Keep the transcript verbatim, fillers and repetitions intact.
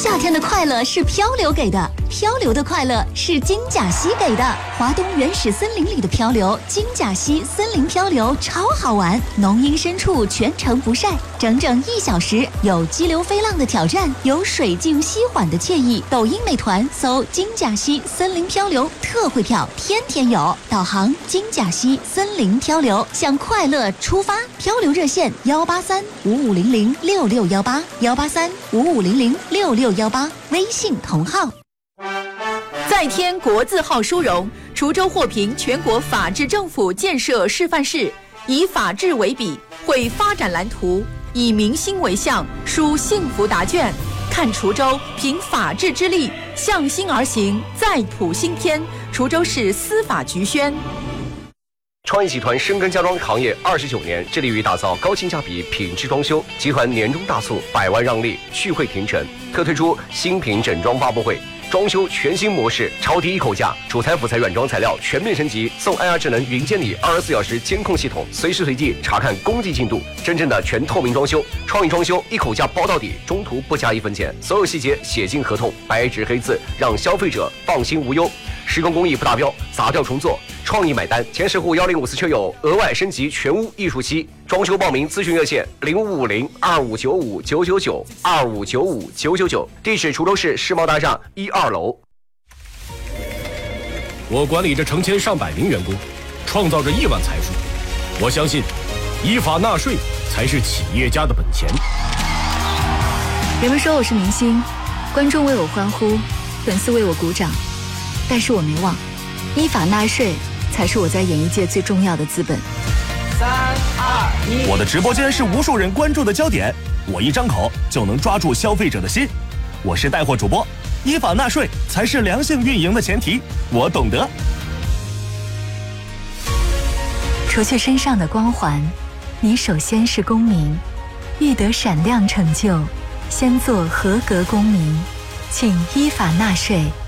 夏天的快乐是漂流给的，漂流的快乐是金甲溪给的。华东原始森林里的漂流，金甲溪森林漂流超好玩，浓荫深处全程不晒，整整一小时，有激流飞浪的挑战，有水静息缓的惬意。抖音美团搜金甲溪森林漂流，特惠票天天有。导航金甲溪森林漂流，向快乐出发。漂流热线幺八三五五零零六六幺八幺八三五五零零六六幺八，微信同号。 再添国字号殊荣，滁州获评全国法治政府建设示范市，以法治为笔，绘发展蓝图，以民心为向，书幸福答卷。看滁州凭法治之力向心而行，再谱新篇。滁州市司法局宣。 创意集团深耕家装行业二十九年，致力于打造高性价比品质装修。集团年终大促，百万让利，续会停成，特推出新品整装发布会，装修全新模式，超低一口价，主材辅材软装材料全面升级，送 I R 智能云监理二十四小时监控系统，随时随地查看工地进度，真正的全透明装修。创意装修一口价包到底，中途不加一分钱，所有细节写进合同，白纸黑字，让消费者放心无忧。施工工艺不达标，砸掉重做，创意买单。前十户幺零五四车友额外升级全屋艺术漆，装修报名咨询热线零五五零二五九五九九九二五九五九九九，地址滁州市世贸大厦一二楼。 我管理着成千上百名员工，创造着亿万财富。我相信，依法纳税才是企业家的本钱。 人们说我是明星，观众为我欢呼，粉丝为我鼓掌。但是我没忘，依法纳税才是我在演艺界最重要的资本。 三二一， 我的直播间是无数人关注的焦点，我一张口就能抓住消费者的心。我是带货主播，依法纳税才是良性运营的前提，我懂得。 除去身上的光环，你首先是公民，欲得闪亮成就，先做合格公民，请依法纳税。